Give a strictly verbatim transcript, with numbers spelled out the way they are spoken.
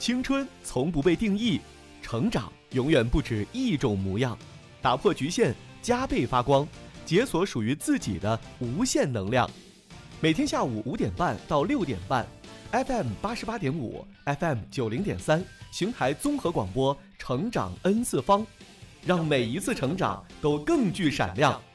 青春从不被定义，成长永远不止一种模样。打破局限，加倍发光，解锁属于自己的无限能量。每天下午五点半到六点半 ，F M 八十八点五 ，F M 九零点三，邢台综合广播，成长 N 次方，让每一次成长都更具闪亮。